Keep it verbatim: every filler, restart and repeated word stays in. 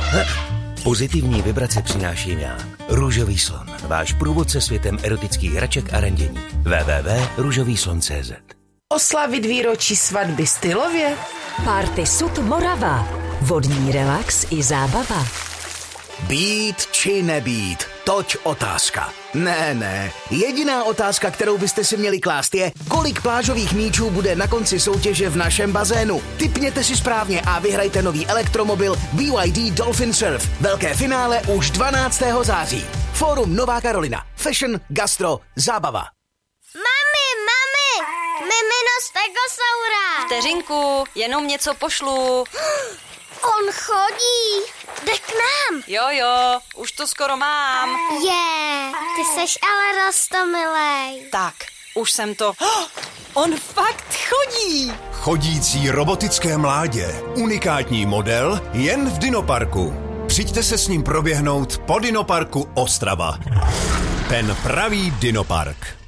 Pozitivní vibrace přináším já, Růžový slon, váš průvodce světem erotických hraček a randění. w w w tečka růžový slon tečka cé zet. Oslavit výročí svatby stylově? Party Sud Morava. Vodní relax i zábava. Být či nebýt, toť otázka. Ne, ne, jediná otázka, kterou byste si měli klást je, kolik plážových míčů bude na konci soutěže v našem bazénu. Tipněte si správně a vyhrajte nový elektromobil B Y D Dolphin Surf. Velké finále už dvanáctého září. Fórum Nová Karolina. Fashion, gastro, zábava. Mami, mami, mimino stegosaura. Vteřinku, jenom něco pošlu. On chodí. Jde k nám. Jo, jo, už to skoro mám. Je, ty seš ale roztomilej. Tak, už jsem to... Oh, on fakt chodí. Chodící robotické mládě. Unikátní model jen v Dinoparku. Přijďte se s ním proběhnout po Dinoparku Ostrava. Ten pravý Dinopark.